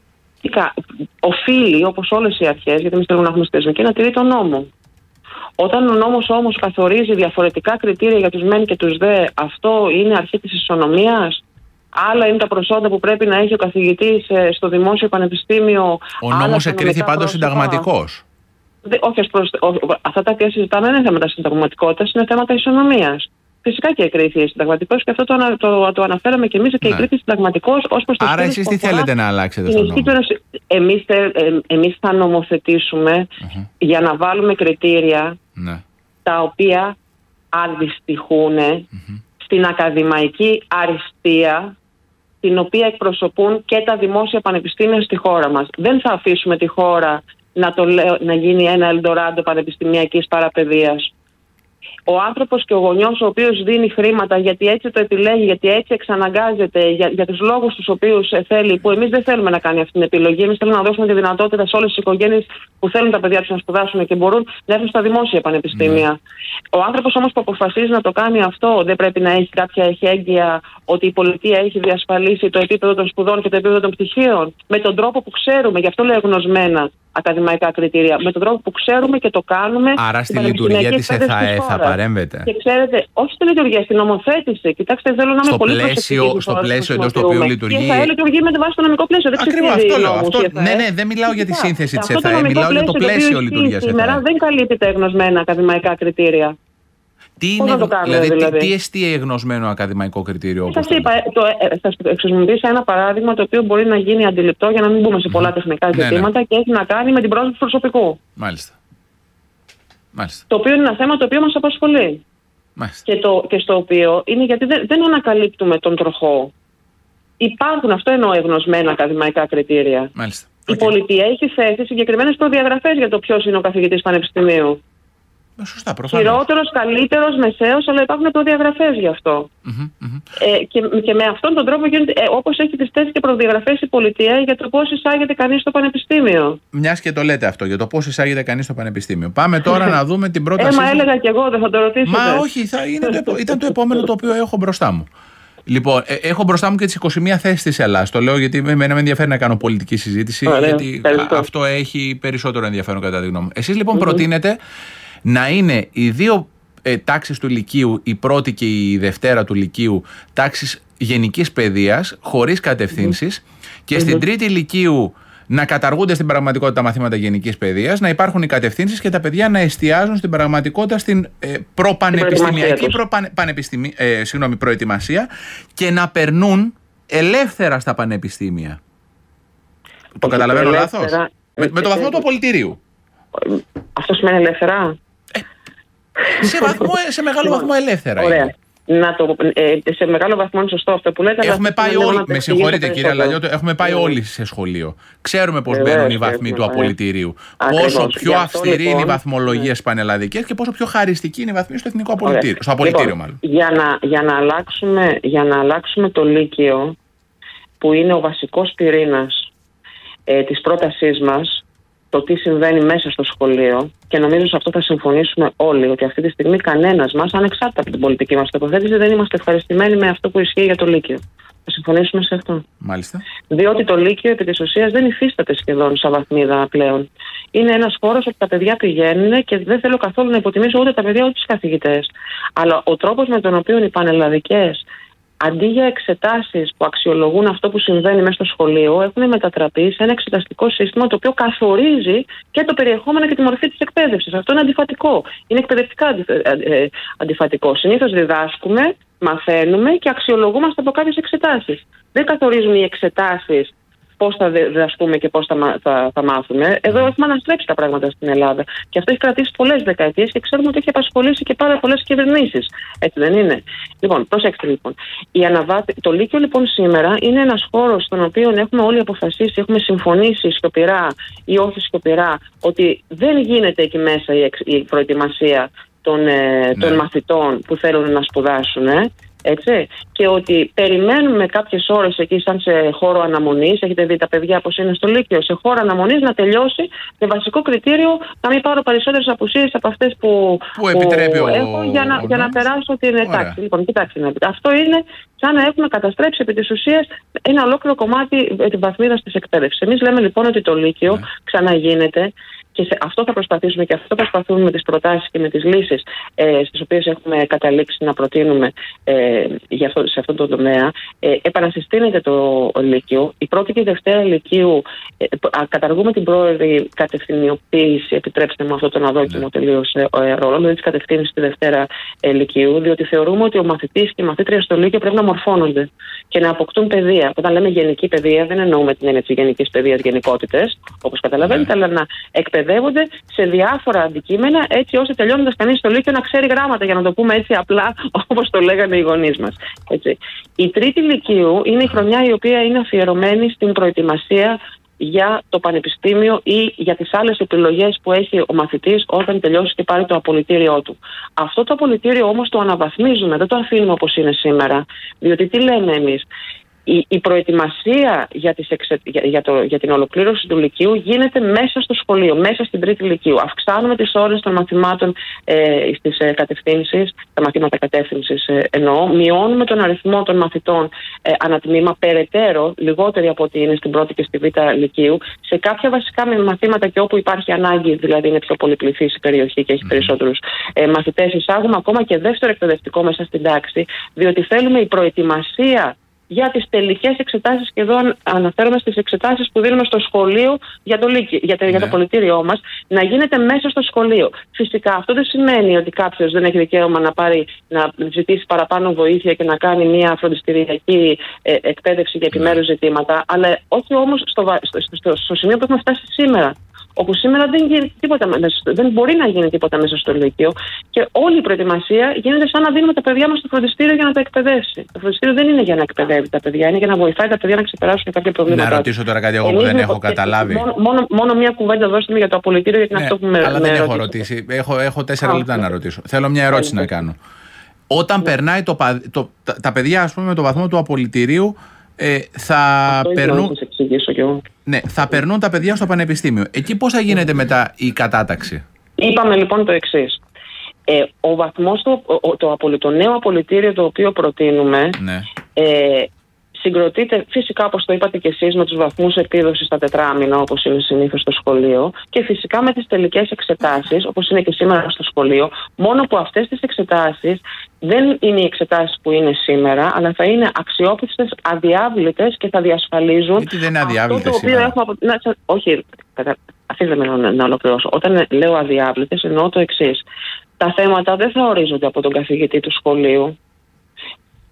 οφείλει, όπως όλες οι αρχές, γιατί εμείς θέλουμε να έχουμε θεσμική, να τηρεί τον νόμο. Όταν ο νόμος όμως καθορίζει διαφορετικά κριτήρια για τους μεν και τους δε, αυτό είναι αρχή της ισονομίας? Άλλα είναι τα προσόντα που πρέπει να έχει ο καθηγητής στο δημόσιο πανεπιστήμιο. Ο νόμος εκρίθη πάντως συνταγματικός. Όχι, ως προς, ό, αυτά τα οποία συζητάμε δεν είναι θέματα συνταγματικότητας, είναι θέματα ισονομίας. Φυσικά και εκρίθη συνταγματικός και αυτό το, το, το αναφέραμε και εμείς και ναι. εκρίθη συνταγματικός ως προς το. Άρα εσείς τι θέλετε να αλλάξετε στον νόμο? Εμείς, ε, εμείς θα νομοθετήσουμε uh-huh. για να βάλουμε κριτήρια ναι. τα οποία αντιστοιχούν uh-huh. στην ακαδημαϊκή αριστεία την οποία εκπροσωπούν και τα δημόσια πανεπιστήμια στη χώρα μας. Δεν θα αφήσουμε τη χώρα να, το λέω, να γίνει ένα ελντοράντο πανεπιστημιακής παραπαιδείας. Ο άνθρωπος και ο γονιός ο οποίος δίνει χρήματα γιατί έτσι το επιλέγει, γιατί έτσι εξαναγκάζεται, για, για τους λόγους τους οποίους θέλει, που εμείς δεν θέλουμε να κάνει αυτή την επιλογή. Εμείς θέλουμε να δώσουμε τη δυνατότητα σε όλες τις οικογένειες που θέλουν τα παιδιά τους να σπουδάσουν και μπορούν να έρθουν στα δημόσια πανεπιστήμια. Mm. Ο άνθρωπος όμως που αποφασίζει να το κάνει αυτό δεν πρέπει να έχει κάποια εχέγγυα ότι η πολιτεία έχει διασφαλίσει το επίπεδο των σπουδών και το επίπεδο των πτυχίων με τον τρόπο που ξέρουμε, γι' αυτό λέω γνωσμένα ακαδημαϊκά κριτήρια, με τον τρόπο που ξέρουμε και το κάνουμε. Άρα στη λειτουργία της ΕΘΑΕ θα παρέμβετε? Και ξέρετε, όχι στη λειτουργία, στην νομοθέτηση. Κοιτάξτε, θέλω να είμαι πολύ προσεκτική. Στο πλαίσιο εντός του οποίου λειτουργεί. Η ΕΘΑΕ λειτουργεί με βάση το νομικό πλαίσιο. Ακριβώς αυτό λέω. Αυτό, ναι, ναι, δεν μιλάω για τη σύνθεση της ΕΘΑΕ, μιλάω για το πλαίσιο λειτουργίας της ΕΘΑΕ. Σήμερα δεν καλύπτει τα εγνωσμένα ακαδημαϊκά κριτήρια. Τι είναι, το κάνουμε, δηλαδή, δηλαδή, τι εστί εγνωσμένο ακαδημαϊκό κριτήριο? Σας είπα, το, ε, θα χρησιμοποιήσω ένα παράδειγμα το οποίο μπορεί να γίνει αντιληπτό για να μην μπούμε σε πολλά τεχνικά ζητήματα, ναι, ναι. και έχει να κάνει με την πρόσληψη προσωπικού. Μάλιστα. Μάλιστα. Το οποίο είναι ένα θέμα το οποίο μας απασχολεί. Μάλιστα. Και, το, και στο οποίο είναι γιατί δεν, δεν ανακαλύπτουμε τον τροχό. Υπάρχουν, αυτό εννοώ, εγνωσμένα ακαδημαϊκά κριτήρια. Μάλιστα. Η okay. πολιτεία έχει θέσει συγκεκριμένες προδιαγραφές για το ποιος είναι ο καθηγητής πανεπιστημίου. Σωστά, προφανώς. Χειρότερος, καλύτερος, μεσαίος, αλλά υπάρχουν προδιαγραφές γι' αυτό. Mm-hmm, mm-hmm. Ε, και, και με αυτόν τον τρόπο γίνεται, ε, όπως έχει τις θέσεις και προδιαγραφές η πολιτεία για το πώς εισάγεται κανείς στο πανεπιστήμιο. Μιας και το λέτε αυτό, για το πώς εισάγεται κανείς στο πανεπιστήμιο. Πάμε τώρα να δούμε την πρόταση. Ε, μα έλεγα κι εγώ, δεν θα το ρωτήσετε. Μα όχι, θα είναι το, ήταν το επόμενο το οποίο έχω μπροστά μου. Λοιπόν, ε, έχω μπροστά μου και τις είκοσι μία θέσεις της Ελλάδας. Το λέω γιατί με, με ενδιαφέρει να κάνω πολιτική συζήτηση, Ωραία, γιατί α, αυτό έχει περισσότερο ενδιαφέρον κατά τη γνώμη μου. Εσείς λοιπόν mm-hmm. προτείνετε να είναι οι δύο ε, τάξεις του Λυκείου, η πρώτη και η δευτέρα του Λυκείου, τάξεις γενικής παιδείας, χωρίς κατευθύνσεις, mm-hmm. και στην τρίτη Λυκείου να καταργούνται στην πραγματικότητα μαθήματα γενικής παιδείας, να υπάρχουν οι κατευθύνσεις και τα παιδιά να εστιάζουν στην πραγματικότητα στην ε, προπανεπιστημιακή προπανε, ε, συγγνώμη, προετοιμασία και να περνούν ελεύθερα στα πανεπιστήμια. Okay, το καταλαβαίνω λάθος? Ε, με, με το βαθμό του απολυτηρίου. Αυτό σημαίνει ελεύθερα? Ε, σε, βαθμό, σε μεγάλο βαθμό ελεύθερα. Ωραία. Είναι. να το, ε, σε μεγάλο βαθμό είναι σωστό αυτό που λέτε. Έχουμε πάει όλοι, με συγχωρείτε κύριε Αλαλιώτο, έχουμε πάει mm. όλοι σε σχολείο. Ξέρουμε πώς μπαίνουν οι βαθμοί του απολυτηρίου. Πόσο πιο αυστηρή λοιπόν, είναι οι βαθμολογίες mm. πανελλαδικές και πόσο πιο χαριστική είναι η βαθμή στο εθνικό απολυτήριο. Στο απολυτήριο, λοιπόν, μάλλον. Για να, για, να αλλάξουμε, για να αλλάξουμε το Λύκειο, που είναι ο βασικός πυρήνας ε, της πρότασής μας, το τι συμβαίνει μέσα στο σχολείο, και νομίζω σε αυτό θα συμφωνήσουμε όλοι, ότι αυτή τη στιγμή κανένας μας, ανεξάρτητα από την πολιτική μας τοποθέτηση, δεν είμαστε ευχαριστημένοι με αυτό που ισχύει για το Λύκειο. Θα συμφωνήσουμε σε αυτό. Μάλιστα. Διότι το Λύκειο επί της ουσίας δεν υφίσταται σχεδόν σαν βαθμίδα πλέον. Είναι ένας χώρος όπου τα παιδιά πηγαίνουν και δεν θέλω καθόλου να υποτιμήσω ούτε τα παιδιά ούτε τους καθηγητές. Αλλά ο τρόπος με τον οποίο οι πανελλαδικές, αντί για εξετάσεις που αξιολογούν αυτό που συμβαίνει μέσα στο σχολείο, έχουν μετατραπεί σε ένα εξεταστικό σύστημα το οποίο καθορίζει και το περιεχόμενο και τη μορφή της εκπαίδευσης. Αυτό είναι αντιφατικό. Είναι εκπαιδευτικά αντιφατικό. Συνήθως διδάσκουμε, μαθαίνουμε και αξιολογούμαστε από κάποιες εξετάσεις. Δεν καθορίζουν οι εξετάσεις πώς θα διδασκούμε και πώς θα, θα, θα μάθουμε. Εδώ έχουμε αναστρέψει τα πράγματα στην Ελλάδα. Και αυτό έχει κρατήσει πολλές δεκαετίες και ξέρουμε ότι έχει απασχολήσει και πάρα πολλές κυβερνήσεις. Έτσι δεν είναι? Λοιπόν, προσέξτε λοιπόν. Η αναβάθ... Το Λύκειο λοιπόν σήμερα είναι ένας χώρος στον οποίο έχουμε όλοι αποφασίσει, έχουμε συμφωνήσει σιωπηρά ή όχι σιωπηρά, ότι δεν γίνεται εκεί μέσα η, εξ... η προετοιμασία των, ε, των ναι. μαθητών που θέλουν να σπουδάσουν. Ε. Έτσι, και ότι περιμένουμε κάποιες ώρες εκεί, σαν σε χώρο αναμονής. Έχετε δει τα παιδιά πώς είναι στο Λύκειο, σε χώρο αναμονής να τελειώσει, με βασικό κριτήριο να μην πάρω περισσότερες απουσίες από αυτές που, που, επιτρέπει που ο, έχω για να, ο, για να περάσω την εντάξει. Λοιπόν, κοιτάξτε, αυτό είναι σαν να έχουμε καταστρέψει επί της ουσίας ένα ολόκληρο κομμάτι της βαθμίδας της εκπαίδευσης. Εμείς λέμε λοιπόν ότι το Λύκειο ναι. ξαναγίνεται. Και σε αυτό θα προσπαθήσουμε και αυτό προσπαθούμε με τις προτάσεις και με τις λύσεις ε, στις οποίες έχουμε καταλήξει να προτείνουμε ε, για αυτό, σε αυτό το τομέα. Ε, επανασυστήνεται το Λύκειο. Η πρώτη και η δευτέρα Λυκείου ε, καταργούμε την πρόορη κατευθυνιοποίηση, επιτρέψτε μου αυτό το αδόκιμο yeah. τελείως ε, ε, ρόλο, δηλαδή της κατευθύνησης στη δευτέρα ε, Λυκείου, διότι θεωρούμε ότι ο μαθητής και η μαθήτρια στο Λύκειο πρέπει να μορφώνονται και να αποκτούν παιδεία. Όταν λέμε γενική παιδεία, δεν εννοούμε την έννοια της γενικής παιδείας γενικότητες, όπως καταλαβαίνετε, yeah. αλλά να εκπαιδεύονται σε διάφορα αντικείμενα, έτσι ώστε τελειώνοντας κανείς στο Λύκειο να ξέρει γράμματα, για να το πούμε έτσι απλά, όπως το λέγανε οι γονείς μας. Έτσι. Η τρίτη Λυκείου είναι η χρονιά η οποία είναι αφιερωμένη στην προετοιμασία για το πανεπιστήμιο ή για τις άλλες επιλογές που έχει ο μαθητής όταν τελειώσει και πάρει το απολυτήριό του. Αυτό το απολυτήριο όμως το αναβαθμίζουμε, δεν το αφήνουμε όπως είναι σήμερα. Διότι τι λέμε εμείς? Η, η προετοιμασία για, τις εξε, για, για, το, για την ολοκλήρωση του Λυκείου γίνεται μέσα στο σχολείο, μέσα στην τρίτη Λυκείου. Αυξάνουμε τις ώρες των μαθημάτων ε, στις ε, κατευθύνσεις, τα μαθήματα κατεύθυνσης ε, εννοώ. Μειώνουμε τον αριθμό των μαθητών ε, ανατμήμα περαιτέρω, λιγότεροι από ό,τι είναι στην πρώτη και στη β' Λυκείου. Σε κάποια βασικά μαθήματα και όπου υπάρχει ανάγκη, δηλαδή είναι πιο πολυπληθής η περιοχή και έχει περισσότερους ε, μαθητές, εισάγουμε ακόμα και δεύτερο εκπαιδευτικό μέσα στην τάξη, διότι θέλουμε η προετοιμασία για τις τελικές εξετάσεις, και εδώ αναφέρομαι στις εξετάσεις που δίνουμε στο σχολείο για το, λύκειο, για το, ναι. για το πολιτήριό μας, να γίνεται μέσα στο σχολείο. Φυσικά αυτό δεν σημαίνει ότι κάποιος δεν έχει δικαίωμα να, πάρει, να ζητήσει παραπάνω βοήθεια και να κάνει μια φροντιστηριακή ε, εκπαίδευση για επιμέρους ζητήματα, αλλά όχι όμως στο, στο, στο, στο σημείο που έχουμε φτάσει σήμερα. Όπου σήμερα δεν, γίνεται τίποτα, δεν μπορεί να γίνει τίποτα μέσα στο Λύκειο και όλη η προετοιμασία γίνεται σαν να δίνουμε τα παιδιά μας στο φροντιστήριο για να τα εκπαιδεύσει. Το φροντιστήριο δεν είναι για να εκπαιδεύει τα παιδιά, είναι για να βοηθάει τα παιδιά να ξεπεράσουν κάποια προβλήματα. Να ρωτήσω τώρα κάτι εγώ που δεν έχω καταλάβει. Μόνο, μόνο, μόνο μία κουβέντα δώστε μου για το απολυτήριο, γιατί είναι ναι, αυτό που με αλλά με δεν ρωτήσω. έχω ρωτήσει. Έχω, έχω τέσσερα λεπτά να ρωτήσω. Θέλω μια ερώτηση να κάνω. Όταν περνάει το, το, τα, τα παιδιά, ας πούμε, με το βαθμό του απολυτηρίου, Ε, θα, περνούν... ναι, θα περνούν τα παιδιά στο πανεπιστήμιο. Εκεί πώς θα γίνεται μετά η κατάταξη? Είπαμε λοιπόν το εξής. Ε, ο βαθμός, το, το, το, το νέο απολυτήριο το οποίο προτείνουμε ναι. ε, συγκροτείται φυσικά, όπως το είπατε και εσείς, με τους βαθμούς επίδοσης στα τετράμινα, όπως είναι συνήθως στο σχολείο, και φυσικά με τις τελικές εξετάσεις, όπως είναι και σήμερα στο σχολείο, μόνο που αυτές τις εξετάσεις δεν είναι οι εξετάσεις που είναι σήμερα, αλλά θα είναι αξιόπιστες, αδιάβλητες και θα διασφαλίζουν. Γιατί δεν είναι αδιάβλητες αυτό το οποίο σήμερα? έχουμε... Να, όχι, αφήστε με να, να ολοκληρώσω. Όταν λέω αδιάβλητες, εννοώ το εξής. Τα θέματα δεν θα ορίζονται από τον καθηγητή του σχολείου.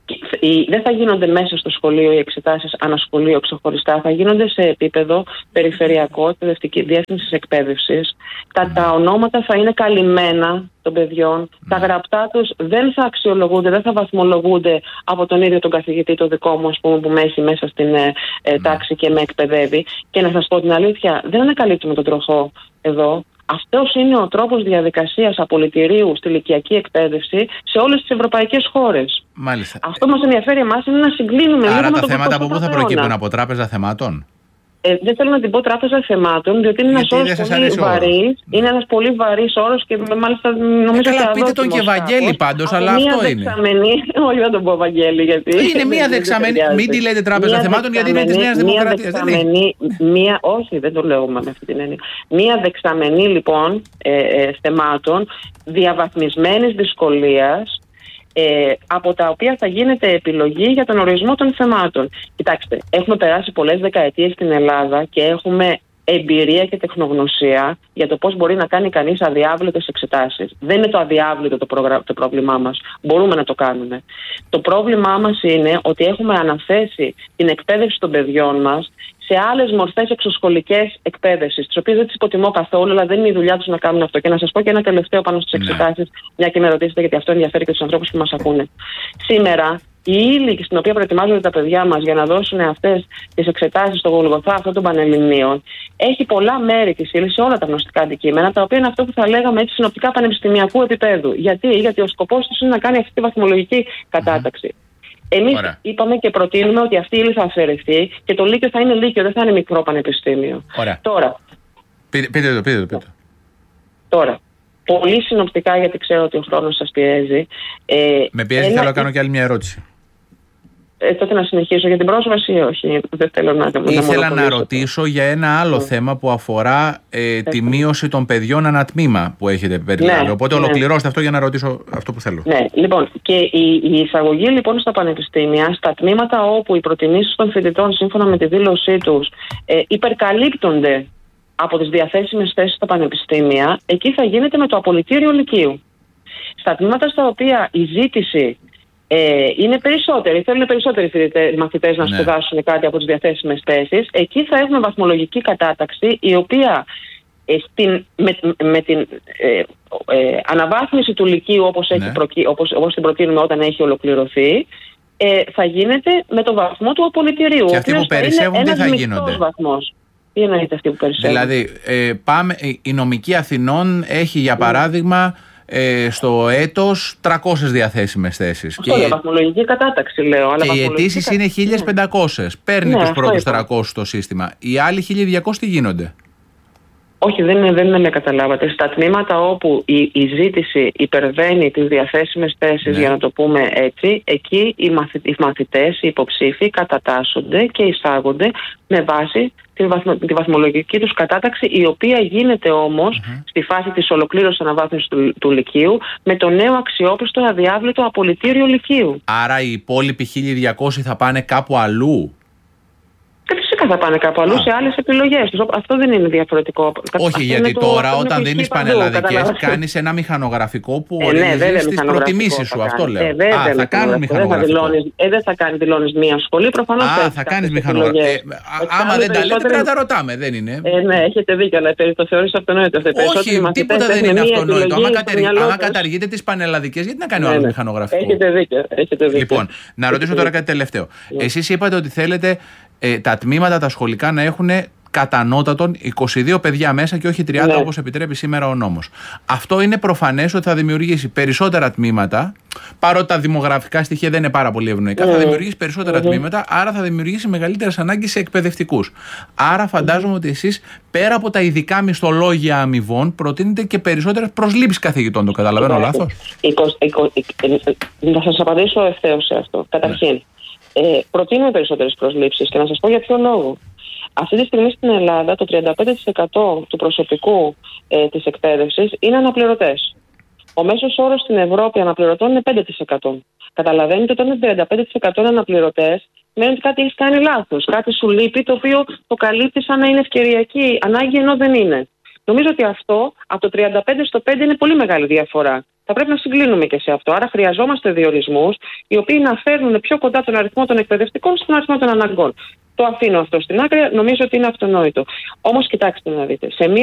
Δεν θα γίνονται μέσα στο σχολείο οι εξετάσεις ανασχολείο ξεχωριστά, θα γίνονται σε επίπεδο περιφερειακό, εκπαιδευτική διεύθυνση εκπαίδευσης. Τα, τα ονόματα θα είναι καλυμμένα των παιδιών, τα γραπτά τους δεν θα αξιολογούνται, δεν θα βαθμολογούνται από τον ίδιο τον καθηγητή, το δικό μου, ας πούμε, που με έχει μέσα στην ε, ε, τάξη και με εκπαιδεύει. Και να σας πω την αλήθεια, δεν ανακαλύπτουμε τον τροχό εδώ. Αυτός είναι ο τρόπος διαδικασίας απολυτηρίου στη ηλικιακή εκπαίδευση σε όλες τις ευρωπαϊκές χώρες. Μάλιστα. Αυτό που μας ενδιαφέρει εμάς είναι να συγκλίνουμε. Άρα τα θέματα από πού θα προκύπτουν, από τράπεζα θεμάτων? Ε, δεν θέλω να την πω τράπεζα θεμάτων, διότι είναι ένας όρος πολύ βαρύς. Είναι ένας πολύ βαρύς όρος και μάλιστα νομίζω ε, ότι. Πείτε τον και Ευαγγέλη πάντως, αλλά αυτό δεξαμενή, είναι. Όχι, δεν τον πω Ευαγγέλη, γιατί. Είναι μία δεξαμενή. Μην τη λέτε τράπεζα θεμάτων, γιατί είναι τη Νέα Δημοκρατία. Μία, όχι, δεν το λέω με αυτή την έννοια. Μία δεξαμενή λοιπόν ε, ε, θεμάτων διαβαθμισμένης δυσκολίας. Ε, από τα οποία θα γίνεται επιλογή για τον ορισμό των θεμάτων. Κοιτάξτε, έχουμε περάσει πολλές δεκαετίες στην Ελλάδα και έχουμε εμπειρία και τεχνογνωσία για το πώς μπορεί να κάνει κανείς αδιάβλητες εξετάσεις. Δεν είναι το αδιάβλητο το, πρόγρα... το πρόβλημά μας. Μπορούμε να το κάνουμε. Το πρόβλημά μας είναι ότι έχουμε αναθέσει την εκπαίδευση των παιδιών μας σε άλλες μορφές εξωσχολικές εκπαίδευσης, τις οποίες δεν τις υποτιμώ καθόλου, αλλά δεν είναι η δουλειά τους να κάνουν αυτό. Και να σας πω και ένα τελευταίο πάνω στις εξετάσεις, μια και με ρωτήσετε, γιατί αυτό ενδιαφέρει και τους ανθρώπους που μας ακούνε. Σήμερα, η ύλη στην οποία προετοιμάζονται τα παιδιά μας για να δώσουν αυτές τις εξετάσεις στο Γολγοθά αυτών των Πανελληνίων, έχει πολλά μέρη της ύλης σε όλα τα γνωστικά αντικείμενα, τα οποία είναι αυτό που θα λέγαμε έτσι συνοπτικά πανεπιστημιακού επίπεδου. Γιατί, γιατί ο σκοπός τους είναι να κάνει αυτή τη βαθμολογική κατάταξη. Mm-hmm. Εμείς είπαμε και προτείνουμε ότι αυτή η ύλη θα αφαιρεθεί και το Λύκειο θα είναι Λύκειο, δεν θα είναι μικρό πανεπιστήμιο. Ωραία. Τώρα. Πείτε, πείτε το, πείτε το, πείτε το. Τώρα. Πολύ συνοπτικά, γιατί ξέρω ότι ο χρόνος σας πιέζει. Ε, Με πιέζει, ένα... θέλω να κάνω και άλλη μια ερώτηση. Ε, τότε να συνεχίσω για την πρόσβαση ή όχι? Δεν θέλω να Ήθελα να, να ρωτήσω για ένα άλλο mm. θέμα που αφορά ε, τη μείωση των παιδιών ανατμήμα που έχετε περιλάβει. Ναι, Οπότε ναι. ολοκληρώστε αυτό για να ρωτήσω αυτό που θέλω. Ναι, λοιπόν, και η, η εισαγωγή λοιπόν στα πανεπιστήμια, στα τμήματα όπου οι προτιμήσεις των φοιτητών σύμφωνα με τη δήλωσή τους ε, υπερκαλύπτονται από τις διαθέσιμες θέσεις στα πανεπιστήμια, εκεί θα γίνεται με το απολυτήριο λυκείου. Στα τμήματα στα οποία η ζήτηση Ε, είναι περισσότεροι, θέλουν περισσότεροι μαθητές να ναι. σπουδάσουν κάτι από τις διαθέσιμες θέσεις. Εκεί θα έχουμε βαθμολογική κατάταξη, η οποία ε, στην, με, με την ε, ε, αναβάθμιση του λυκείου όπως, ναι. έχει προκύ, όπως, όπως την προτείνουμε όταν έχει ολοκληρωθεί, ε, θα γίνεται με το βαθμό του απολυτηρίου. Και αυτοί που περισσεύουν τι θα γίνονται? Βαθμός. Τι εννοείται αυτοί που περισσεύουν? Δηλαδή, ε, πάμε, η νομική Αθηνών έχει για παράδειγμα Ε, στο έτος τριακόσιες διαθέσιμες θέσεις. Αυτό για βαθμολογική κατάταξη λέω. Και οι αιτήσεις είναι χίλια πεντακόσιες. Παίρνει ναι, τους πρώτους τριακόσιους το σύστημα. Οι άλλοι χίλια διακόσιοι τι γίνονται? Όχι, δεν είναι, δεν είναι με καταλάβατε. Στα τμήματα όπου η, η ζήτηση υπερβαίνει τις διαθέσιμες θέσεις, ναι. για να το πούμε έτσι, εκεί οι, μαθη, οι μαθητές, οι υποψήφοι κατατάσσονται και εισάγονται με βάση τη, βαθμο, τη βαθμολογική τους κατάταξη, η οποία γίνεται όμως mm-hmm. στη φάση της ολοκλήρωσης αναβάθμισης του, του λυκείου με το νέο αξιόπιστο αδιάβλητο απολυτήριο λυκείου. Άρα οι υπόλοιποι χίλια διακόσιοι θα πάνε κάπου αλλού? Και φυσικά θα πάνε κάπου αλλού σε άλλες επιλογές τους. Αυτό δεν είναι διαφορετικό. Όχι, αυτό γιατί το, τώρα όταν δίνεις πανελλαδικές κάνεις ένα μηχανογραφικό που ε, ορίζεις ναι, τις προτιμήσεις σου. Αυτό λέω. Ε, Α, θα κάνουν μηχανογραφικό. Ε, δεν θα κάνει δηλώνεις μία σχολή, προφανώς. Α, θα κάνεις μηχανογραφικό. Ε, άμα δεν τα λέτε πρέπει να τα ρωτάμε, δεν είναι? Ε, ναι, έχετε δίκιο, αλλά το θεωρείς αυτονόητο. Όχι, τίποτα δεν είναι αυτονόητο. Άμα καταργείτε τις πανελλαδικές, γιατί να κάνει ο άλλος μηχανογραφικό? Έχετε δίκιο. Λοιπόν, να ρωτήσω τώρα κάτι τελευταίο. Εσείς είπατε ότι θέλετε Ε, τα τμήματα τα σχολικά να έχουν κατά ανώτατον είκοσι δύο παιδιά μέσα και όχι τριάντα, ναι. όπως επιτρέπει σήμερα ο νόμος. Αυτό είναι προφανές ότι θα δημιουργήσει περισσότερα τμήματα, παρότι τα δημογραφικά στοιχεία δεν είναι πάρα πολύ ευνοϊκά, mm. θα δημιουργήσει περισσότερα mm-hmm. τμήματα, άρα θα δημιουργήσει μεγαλύτερες ανάγκες σε εκπαιδευτικούς. Άρα φαντάζομαι mm. ότι εσείς πέρα από τα ειδικά μισθολόγια αμοιβών προτείνετε και περισσότερες προσλήψεις καθηγητών. Το καταλαβαίνω λάθος? Θα σας απαντήσω ευθέως σε αυτό. Καταρχήν. Ε, προτείνουμε περισσότερες προσλήψεις και να σας πω για ποιο λόγο. Αυτή τη στιγμή στην Ελλάδα το τριάντα πέντε τοις εκατό του προσωπικού ε, της εκπαίδευσης είναι αναπληρωτές. Ο μέσος όρος στην Ευρώπη αναπληρωτών είναι πέντε τοις εκατό. Καταλαβαίνετε ότι όταν είναι τριάντα πέντε τοις εκατό είναι αναπληρωτές, σημαίνει ότι κάτι έχει κάνει λάθος. Κάτι σου λείπει το οποίο το καλύπτει σαν να είναι ευκαιριακή ανάγκη, ενώ δεν είναι. Νομίζω ότι αυτό από το τριάντα πέντε στο πέντε είναι πολύ μεγάλη διαφορά. Θα πρέπει να συγκλίνουμε και σε αυτό. Άρα χρειαζόμαστε διορισμούς οι οποίοι να φέρνουν πιο κοντά τον αριθμό των εκπαιδευτικών στον αριθμό των αναγκών. Το αφήνω αυτό στην άκρη, νομίζω ότι είναι αυτονόητο. Όμως κοιτάξτε να δείτε, σε μια